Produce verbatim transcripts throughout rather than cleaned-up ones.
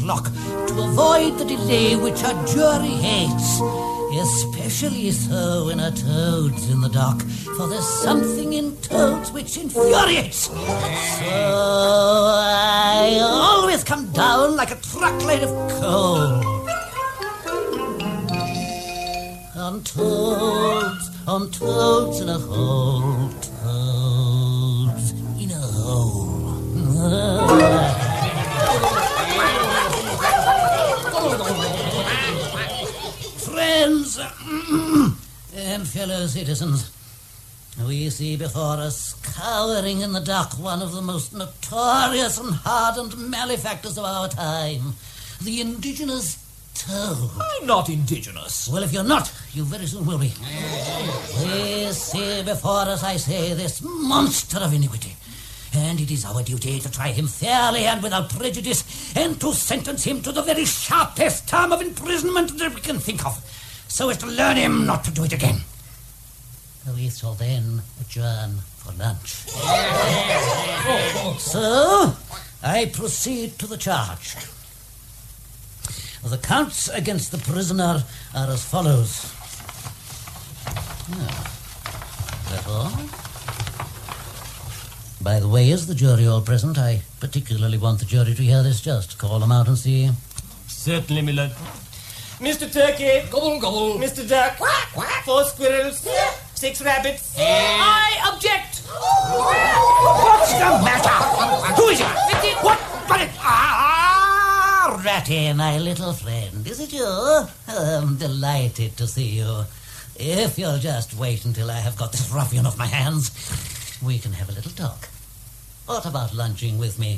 clock to avoid the delay which a jury hates. Especially so when a toad's in the dock, for there's something in toads which infuriates. So I always come down like a truckload of coal. On toads, on toads in a hole, toads in a hole. Friends and fellow citizens, we see before us, cowering in the dock, one of the most notorious and hardened malefactors of our time, the indigenous toad. I'm not indigenous. Well, if you're not, you very soon will be. We see before us, I say, this monster of iniquity. And it is our duty to try him fairly and without prejudice, and to sentence him to the very sharpest term of imprisonment that we can think of, so as to learn him not to do it again. We shall then adjourn for lunch. So, I proceed to the charge. The counts against the prisoner are as follows. Ah, that all? By the way, is the jury all present? I particularly want the jury to hear this. Just call them out and see. Certainly, my lord. Mister Turkey. Gobble, gobble. Mister Duck. Quack, quack. Four squirrels. Yeah. Six rabbits. Yeah. I object. What's the matter? Who is it? What? What? It? Ah, Ratty, my little friend. Is it you? I'm delighted to see you. If you'll just wait until I have got this ruffian off my hands, we can have a little talk. What about lunching with me?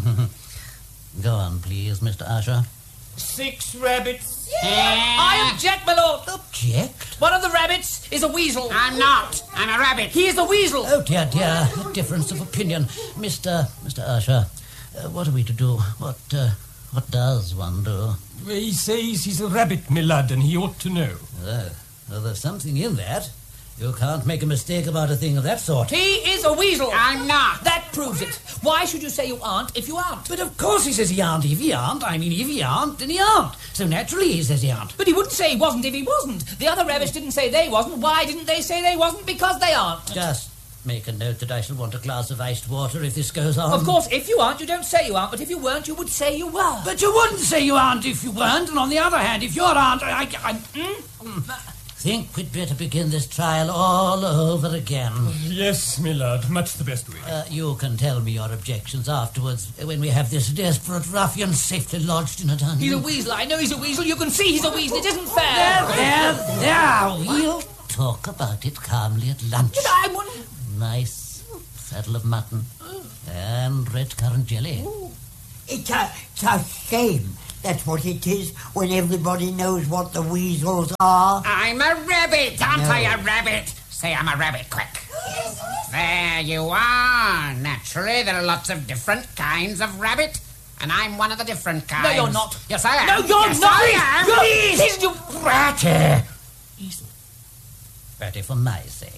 Go on, please, Mister Usher. Six rabbits. Yeah. I object, my lord. Object? One of the rabbits is a weasel. I'm not. I'm a rabbit. He is a weasel. Oh, dear, dear. A difference of opinion. Mister Mister Usher, uh, what are we to do? What, uh, what does one do? He says he's a rabbit, my lad, and he ought to know. Uh, well, there's something in that. You can't make a mistake about a thing of that sort. He is a weasel. I'm not. That proves it. Why should you say you aren't if you aren't? But of course he says he aren't if he aren't. I mean, if he aren't, then he aren't. So naturally he says he aren't. But he wouldn't say he wasn't if he wasn't. The other rabbits didn't say they wasn't. Why didn't they say they wasn't? Because they aren't. Just make a note that I shall want a glass of iced water if this goes on. Of course, if you aren't, you don't say you aren't. But if you weren't, you would say you were. But you wouldn't say you aren't if you weren't. And on the other hand, if you're aren't, I... I, I mm, mm, think we'd better begin this trial all over again. Yes, my lord, much the best way. Uh, you can tell me your objections afterwards when we have this desperate ruffian safely lodged in a dungeon. He's a weasel. I know he's a weasel. You can see he's a weasel. It isn't fair. There, there, there. We'll talk about it calmly at lunch. But I wouldn't... Nice saddle of mutton and red currant jelly. It's a, it's a shame. That's what it is when everybody knows what the weasels are. I'm a rabbit. Aren't I a rabbit? Say I'm a rabbit, quick. There you are. Naturally, there are lots of different kinds of rabbit, and I'm one of the different kinds. No, you're not. Yes, I am. No, you're yes, not. I am. Please. Please, you... Ratty. Easy. Ratty, for my sake.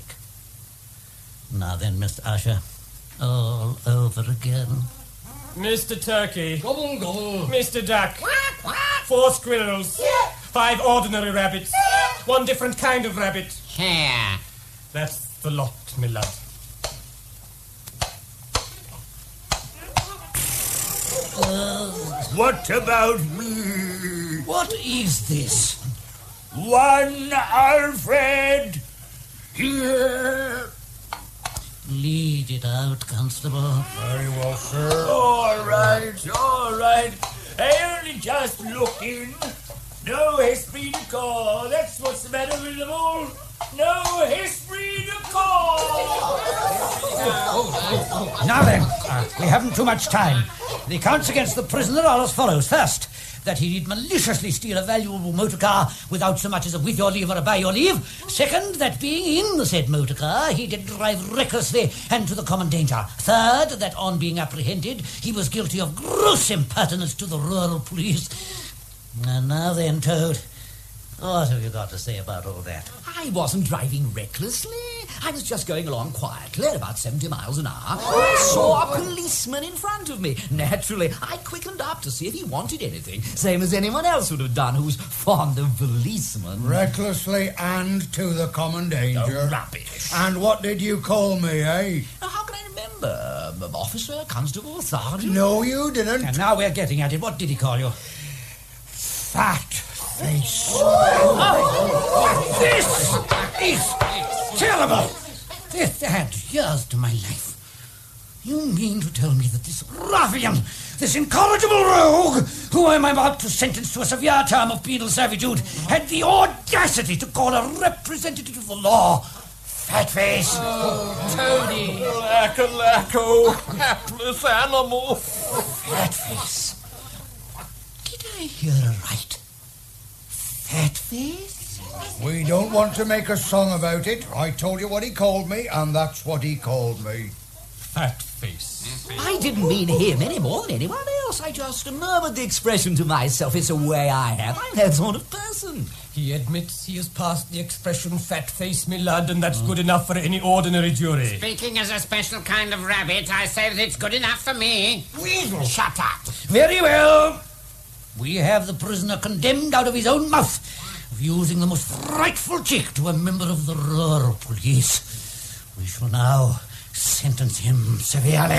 Now then, Mister Usher, all over again. Mister Turkey. Gobble, gobble. Mister Duck. Quack, quack. Four squirrels. Yeah. Five ordinary rabbits. One different kind of rabbit. Here. That's the lot, my lad. Uh, What about me? what is this? One Alfred here. Lead it out, Constable. Very well, sir. All right, all right. I only just look in. No history to call. That's what's the matter with them all. No history to call. Now then, uh, we haven't too much time. The accounts against the prisoner are as follows. First, that he did maliciously steal a valuable motor car without so much as a with your leave or a by your leave. Second, that being in the said motor car, he did drive recklessly and to the common danger. Third, that on being apprehended, he was guilty of gross impertinence to the rural police. And now then, Toad, what have you got to say about all that? I wasn't driving recklessly. I was just going along quietly at about seventy miles an hour when I saw a policeman in front of me. Naturally, I quickened up to see if he wanted anything, same as anyone else would have done who's fond of policemen. Recklessly and to the common danger. Oh, rubbish. And what did you call me, eh? Now, how can I remember? Um, officer, constable, sergeant? No, you didn't. And now we're getting at it. What did he call you? Fat face. Oh, this is terrible. This adds years to my life. You mean to tell me that this ruffian, this incorrigible rogue, who I'm about to sentence to a severe term of penal servitude, had the audacity to call a representative of the law fatface? Oh, Tony. Lacko, lacko, hapless animal. Fatface. Did I hear right? Fatface? We don't want to make a song about it. I told you what he called me, and that's what he called me. Fat face. I didn't mean him any more than anyone else. I just murmured the expression to myself. It's a way I have. I'm that sort of person. He admits he has passed the expression fat face, me lad, and that's good enough for any ordinary jury. Speaking as a special kind of rabbit, I say that it's good enough for me. Weasel. Shut up. Very well. We have the prisoner condemned out of his own mouth of using the most frightful trick to a member of the rural police. We shall now sentence him severely.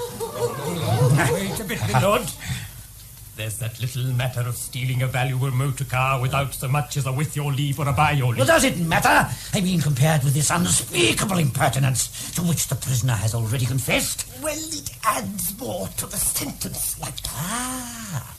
Wait a bit, my lord. There's that little matter of stealing a valuable motor car without so much as a with your leave or a by your leave. Well, does it matter? I mean, compared with this unspeakable impertinence to which the prisoner has already confessed. Well, it adds more to the sentence, like that. Ah.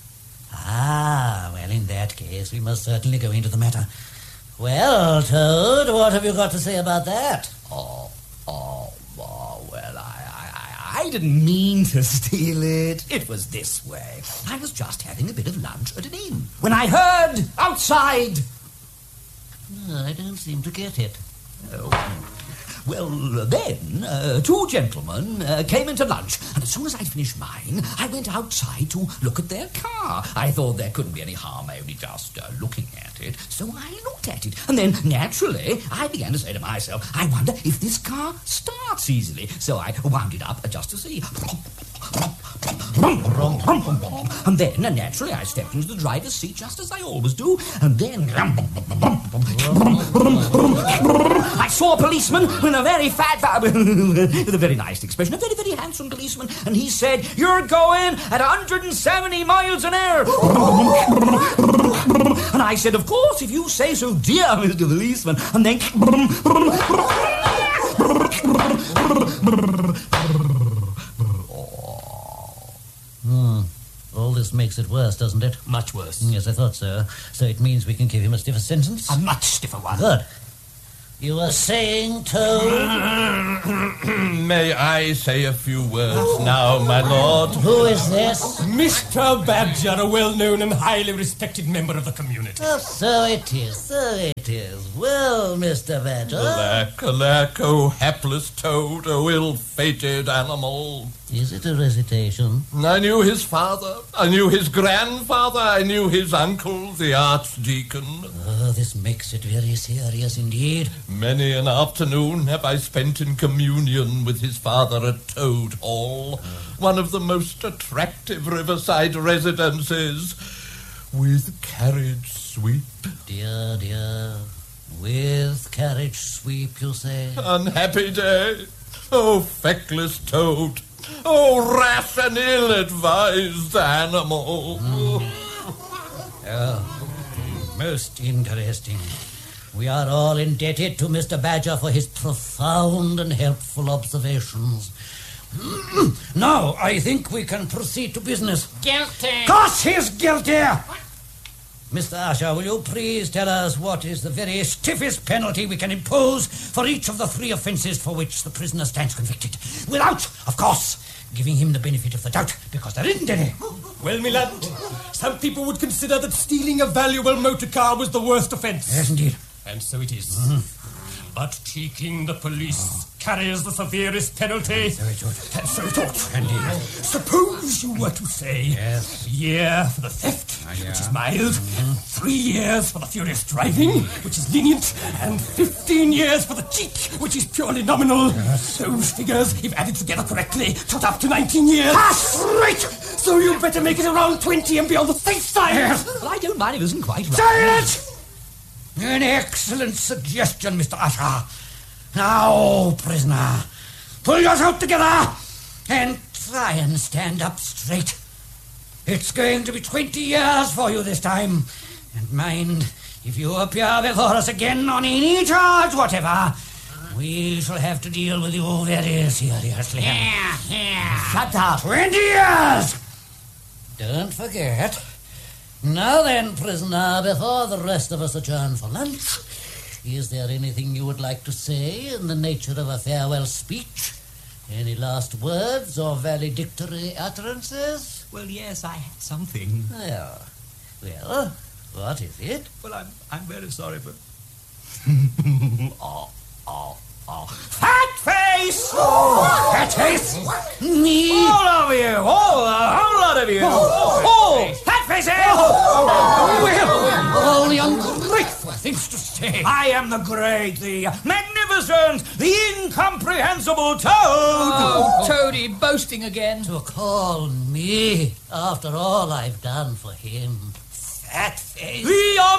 Ah, well, in that case, we must certainly go into the matter. Well, Toad, what have you got to say about that? Oh, oh, oh well, I, I, I didn't mean to steal it. It was this way. I was just having a bit of lunch at an inn when I heard outside. No, I don't seem to get it. Oh. Well, then, uh, two gentlemen uh, came into lunch, and as soon as I'd finished mine, I went outside to look at their car. I thought there couldn't be any harm only just uh, looking at it, so I looked at it. And then, naturally, I began to say to myself, I wonder if this car starts easily. So I wound it up just to see. And then, uh, naturally, I stepped into the driver's seat just as I always do, and then I saw a policeman with a very fat, with a very nice expression, a very, very handsome policeman, and he said, "You're going at one hundred seventy miles an hour." And I said, "Of course, if you say so, dear Mister Policeman." And then Hmm. All this makes it worse, doesn't it? Much worse. Yes, I thought so. So it means we can give him a stiffer sentence? a much stiffer one. Good. You were saying, Toad? May I say a few words now, my lord? Who is this? Mister Badger, a well-known and highly respected member of the community. Oh, so it is, so it is. Well, Mister Badger. Alack, alack, oh hapless toad, oh ill-fated animal. Is it a recitation? I knew his father, I knew his grandfather, I knew his uncle, the archdeacon. Oh, this makes it very serious indeed. Many an afternoon have I spent in communion with his father at Toad Hall, one of the most attractive riverside residences, with carriage sweep. Dear, dear. With carriage sweep, you say? Unhappy day. Oh, feckless toad. Oh, rash and ill-advised animal. Mm. Oh, most interesting. We are all indebted to Mister Badger for his profound and helpful observations. Now, I think we can proceed to business. Guilty. Of course he's guilty! Mister Usher, will you please tell us what is the very stiffest penalty we can impose for each of the three offences for which the prisoner stands convicted? Without, of course, giving him the benefit of the doubt, because there isn't any. Well, my lad, some people would consider that stealing a valuable motor car was the worst offence. Yes, indeed. And so it is. Mm-hmm. But cheeking the police carries the severest penalty. So it ought. And so it ought. Indeed. Suppose you were to say, Yes. a year for the theft, Ah, yeah. which is mild, Three years for the furious driving, which is lenient, and fifteen years for the cheek, which is purely nominal. Yes. Those figures, if added together correctly, tot up to nineteen years. That's right! So you'd better make it around twenty and be on the safe side. Yes. Well, I don't mind if it isn't quite right. Silence! An excellent suggestion, Mister Usher. Now, prisoner, pull yourself together and try and stand up straight. It's going to be twenty years for you this time. And mind, if you appear before us again on any charge whatever, we shall have to deal with you very seriously. Here, here. Shut up. Twenty years! Don't forget. Now then, prisoner, before the rest of us adjourn for lunch, is there anything you would like to say in the nature of a farewell speech? Any last words or valedictory utterances? Well, yes, I had something. Yeah. Well, what is it? Well, I'm I'm very sorry for... oh, oh, oh. Fat face! Oh, fat face! Me? All of you! All, a whole lot of you! Oh, oh, fat faces! Oh, well, all the ungrateful things to say. I am the great, the magnificent, the incomprehensible Toad! Oh, Toady boasting again. To call me, after all I've done for him, fat face. The